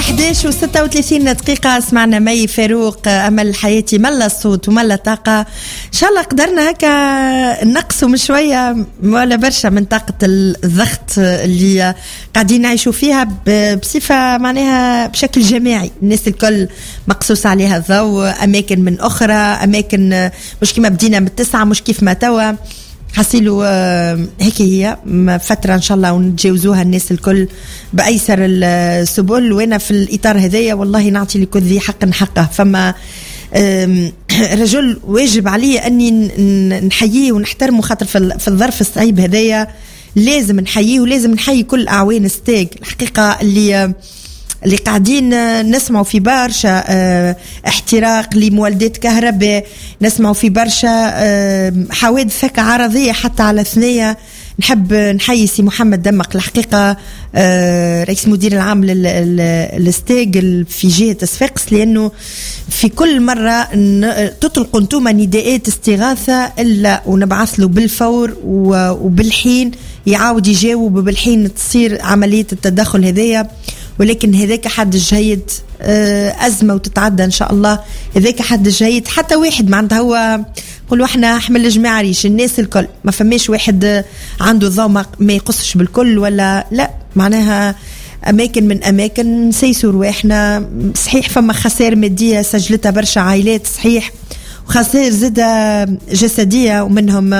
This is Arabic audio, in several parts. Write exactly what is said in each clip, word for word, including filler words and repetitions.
إحدى عشر وستة وثلاثين دقيقة سمعنا مي فاروق أمل حياتي ملا الصوت وملا طاقة. إن شاء الله قدرنا هكا نقصوا من شوية ولا برشا من طاقة الضغط اللي قاعدين نعيشوا فيها بصفة معناها بشكل جماعي. الناس الكل مقصوص عليها الضوء، أماكن من أخرى، أماكن مش كيما بدينا من التسعة مش كيف ما توا حصيلوا هيك هي فترة إن شاء الله ونتجاوزوها الناس الكل بأيسر السبل. وأنا في الإطار هذايا والله نعطي لكل ذي حق حقه. فما رجل واجب علي أني نحييه ونحترمه خاطر في الظرف الصعيب هذايا لازم نحييه ولازم نحيي كل أعوان ستيج الحقيقة اللي اللي قاعدين نسمعوا في برشا اه احتراق لمولدات كهرباء، نسمعوا في برشا اه حوادث هكا عرضية حتى على ثنية. نحب نحيي سي محمد دمق الحقيقة اه رئيس مدير العام للستيج في جهة صفاقس، لأنه في كل مرة تطلقوا انتوما نداءات استغاثة إلا ونبعث له بالفور وبالحين يعاود يجاوب بالحين تصير عملية التدخل هذية. ولكن هذاك حد جيد أزمة وتتعدى إن شاء الله. هذاك حد جيد حتى واحد معناتها هو قولوا احنا حمل الجماعة ريش الناس الكل ما فماش واحد عنده ضوء ما يقصش بالكل ولا لا. معناها أماكن من أماكن سيسور واحنا صحيح فما خسائر مادية سجلتها برشا عائلات صحيح وخسائر زادة جسدية ومنهم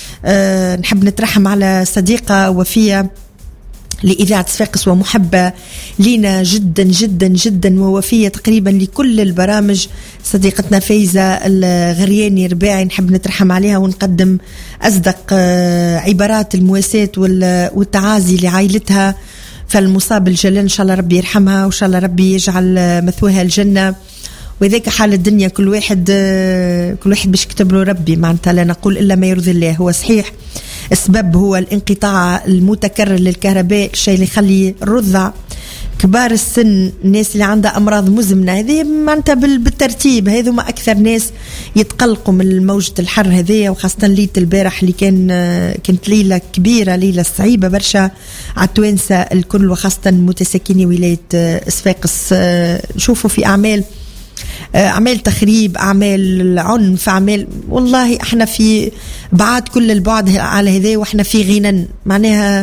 اه نحب نترحم على صديقة وفية لإذاعة صفاقس ومحبة لينا جدا جدا جدا ووفية تقريبا لكل البرامج صديقتنا فايزة الغرياني رباعي. نحب نترحم عليها ونقدم أصدق عبارات المواساة والتعازي لعائلتها فالمصاب الجلال. إن شاء الله ربي يرحمها وإن شاء الله ربي يجعل مثواها الجنة. وذاك حال الدنيا كل واحد كل واحد باش كتب له ربي معناتها لا نقول إلا ما يرضي الله. هو صحيح السبب هو الانقطاع المتكرر للكهرباء الشيء اللي يخلي الرضع كبار السن الناس اللي عندها أمراض مزمنة هذه معناتها بالترتيب هذو ما أكثر ناس يتقلقوا من موجة الحر هذه. وخاصة ليلة البارح اللي كان كانت ليلة كبيرة ليلة صعيبة برشا على التوانسة الكل وخاصة متساكني ولاية صفاقس. نشوفوا في أعمال أعمال تخريب أعمال عنف أعمال والله احنا في بعد كل البعد على هذا واحنا في غنى معناها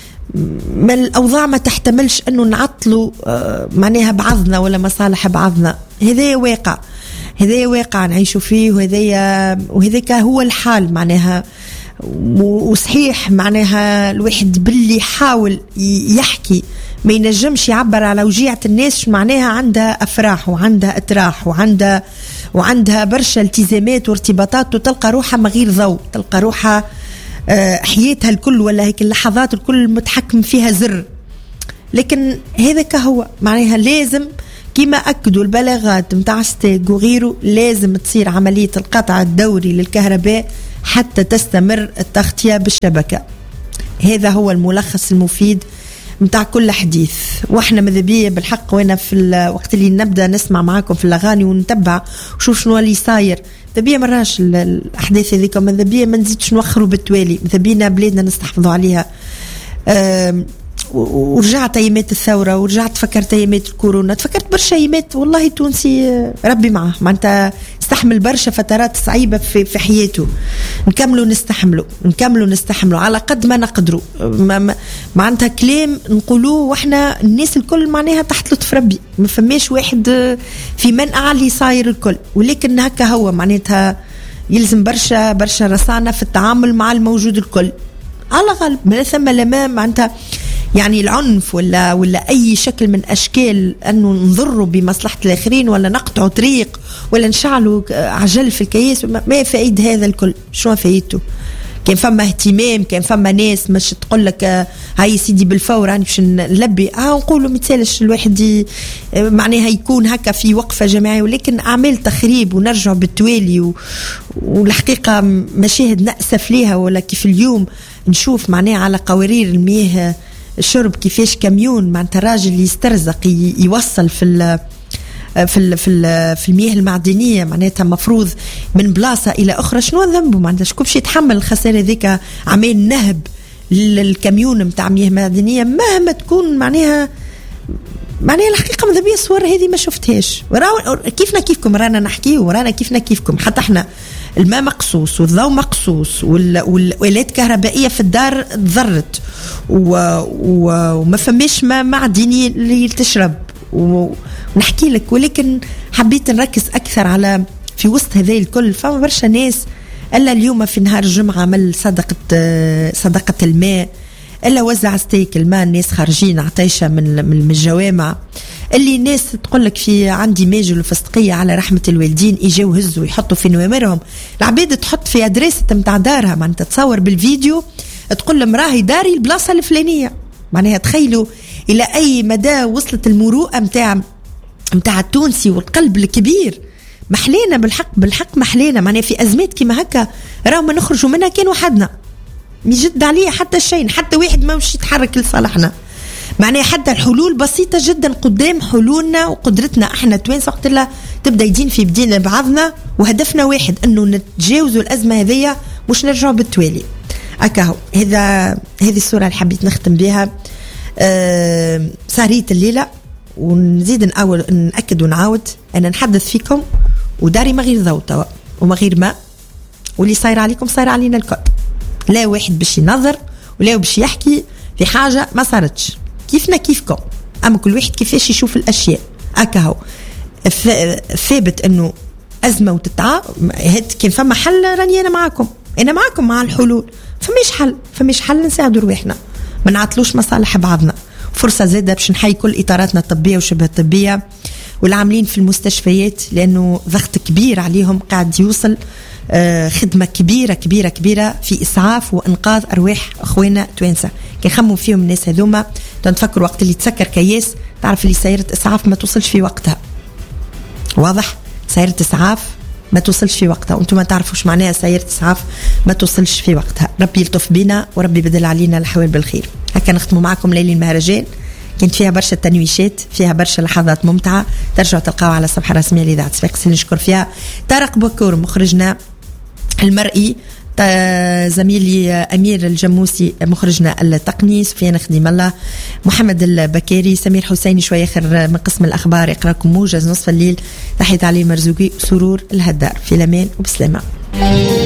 ما الأوضاع ما تحتملش أنه نعطلوا معناها بعضنا ولا مصالح بعضنا. هذا واقع هذا واقع نعيشوا فيه وهذا وهذاك هو الحال معناها. وصحيح معناها الواحد باللي حاول يحكي ما ينجمش يعبر على وجيعة الناس معناها عندها أفراح وعندها أتراح وعندها وعندها برشا التزامات وارتباطات وتلقى روحها من غير ضوء تلقى روحها حياتها الكل ولا هيك اللحظات الكل متحكم فيها زر. لكن هذا كهو معناها لازم كما أكدوا البلاغات متاع ستيج وغيره لازم تصير عملية القطع الدوري للكهرباء حتى تستمر التغطية بالشبكة. هذا هو الملخص المفيد متاع كل حديث. واحنا مذبية بالحق وانا في الوقت اللي نبدأ نسمع معاكم في الأغاني ونتبع وشوف شنو اللي صاير مذبية مراش الأحداث هذيك مذبية ما نزيدش نوخروا بالتوالي مذبينا بلادنا نستحفظوا عليها. ورجعت أيامات الثورة ورجعت فكرت أيامات الكورونا تفكرت برشا أيامات والله تونسي ربي معه معناتها استحمل برشا فترات صعيبة في, في حياته. نكملوا نستحملوا نكملوا نستحملوا على قد ما نقدروا معناتها كلام نقولوه واحنا الناس الكل معناها تحت لطف ربي ما فماش واحد في منع اللي صاير الكل. ولكن هكا هو معناتها يلزم برشا برشا رصانة في التعامل مع الموجود الكل على غالب ما ثم لما معناتها يعني العنف ولا ولا أي شكل من أشكال أنه نضروا بمصلحة الآخرين ولا نقطعوا طريق ولا نشعلوا عجل في الكياس ما فائد هذا الكل. شو فائدته؟ كان فما اهتمام كان فما ناس مش تقول لك هاي سيدي بالفور يعني باش نلبي اه نقولوا مثالش الواحد معناها يكون هكا في وقفة جماعية. ولكن أعمال تخريب ونرجع بالتوالي و... والحقيقة مشاهد نأسف ليها ولا كيف اليوم نشوف معناها على قوارير المياه الشرب كيفاش كاميون معناتها راجل يسترزق يوصل في ال في ال في ال في المياه المعدنيه معناتها مفروض من بلاصه الى اخرى. شنو ذنبه معناتها شكون باش يتحمل الخساره ذيك عمال نهب للكاميون نتاع مياه معدنيه مهما تكون معناها معناها الحقيقه ماذا بيا الصور هذه ما شفتهاش. كيفنا كيفكم رانا نحكي ورانا كيفنا كيفكم، حتى احنا الماء مقصوص والضوء مقصوص والآلات الكهربائيه في الدار تضرت وما فماش ما معدني اللي تشرب ونحكي لك. ولكن حبيت نركز اكثر على في وسط هذا الكل فما برشا ناس الا اليوم في نهار الجمعه عمل صدقه صدقه الماء، الا وزع ستيك الماء الناس خارجين عطيشه من من الجوامع، اللي ناس تقول لك في عندي ماجل وفستقيه على رحمه الوالدين يجوا يهزوا يحطوا في نوامرهم، العباد تحط في ادريس نتاع دارها معناتها تصور بالفيديو تقول لهم راهي داري البلاصه الفلانيه. معناها تخيلوا الى اي مدى وصلت المروءه نتاع نتاع التونسي والقلب الكبير. محلينا بالحق بالحق محلينا، معناها في ازمات كيما هكا راهو ما نخرجوا منها كان وحدنا يجد عليه حتى شيء، حتى واحد ما مش يتحرك لصالحنا. معناها حتى الحلول بسيطة جدا قدام حلولنا وقدرتنا احنا توانسة وقت لا تبدا يدين في بدينا بعضنا، وهدفنا واحد انه نتجاوزوا الازمة هذية مش نرجعوا بالتوالي. اكاهو هذا هذه الصورة اللي حبيت نختم بها. أه سهرية الليلة، ونزيد نأول نأكد ونعاود أنا نحدث فيكم وداري ما غير ضوء توا وما غير ماء، واللي صاير عليكم صاير علينا الكل. لا واحد باش ينظر ولا باش يحكي في حاجة ما صارتش، كيفنا كيفكم، أما كل واحد كيفاش يشوف الأشياء. أكاهو ثابت أنه أزمة وتتعا كان فما حل، راني أنا معكم أنا معكم مع الحلول. فماش حل فماش حل نساعدوا روحنا، ما نعطلوش مصالح بعضنا. فرصة زادة باش نحيي كل إطاراتنا الطبية وشبه الطبية والعاملين في المستشفيات، لأنه ضغط كبير عليهم قاعد يوصل. آه خدمة كبيرة كبيرة كبيرة في إسعاف وإنقاذ أرواح أخوينا توانسة. كي نخموا فيهم الناس هذوما تنفكر وقت اللي تسكر كياس تعرف اللي سيارة إسعاف ما توصلش في وقتها، واضح؟ سيارة إسعاف ما توصلش في وقتها، وانتم ما تعرفوش معناها سيارة إسعاف ما توصلش في وقتها. ربي يلطف بينا وربي بدل علينا الحوال بالخير. هكا نختموا معكم ليلة المهرجان، كانت فيها برشا تنويشات، فيها برشا لحظات ممتعة، ترجعوا تلقاوا على الصفحة الرسمية لإذاعة صفاقس. نشكر فيها طارق بكور مخرجنا المرئي، زميلي أمير الجموسي مخرجنا التقني، سفيان خديم الله، محمد البكاري، سمير حسيني شوية آخر من قسم الأخبار يقرأكم موجز نصف الليل. تحية علي مرزوقي، سرور الهدار. في الأمان وبسلامة.